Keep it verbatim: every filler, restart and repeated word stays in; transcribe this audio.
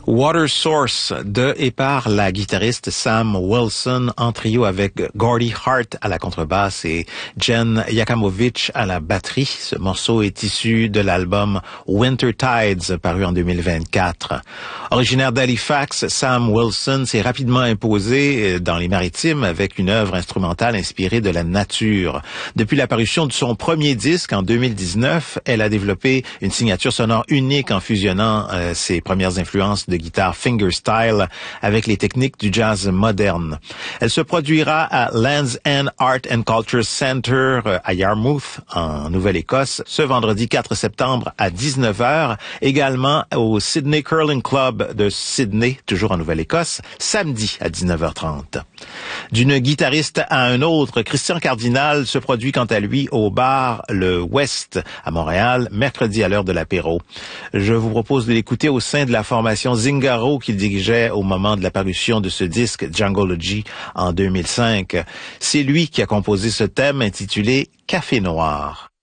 Water Source de et par la guitariste Sam Wilson en trio avec Gordy Hart à la contrebasse et Jen Yachamovich à la batterie. Ce morceau est issu de l'album Winter Tides paru en deux mille vingt-quatre. Originaire d'Halifax, Sam Wilson s'est rapidement imposé dans les Maritimes avec une œuvre instrumentale inspirée de la nature. Depuis la parution de son premier disque en deux mille dix-neuf, elle a développé une signature sonore unique en fusionnant euh, ses premières influences de guitare fingerstyle avec les techniques du jazz moderne. Elle se produira à Land's End Art and Culture Center à Yarmouth, en Nouvelle-Écosse, ce vendredi quatre septembre à dix-neuf heures, également au Sydney Curling Club de Sydney, toujours en Nouvelle-Écosse, samedi à dix-neuf heures trente. D'une guitariste à un autre, Christian Cardinal se produit quant à lui au bar Le West à Montréal, mercredi à l'heure de l'apéro. Je vous propose de l'écouter au sein de la formation Zingaro qu'il dirigeait au moment de la parution de ce disque Djangology en deux mille cinq. C'est lui qui a composé ce thème intitulé Café Noir.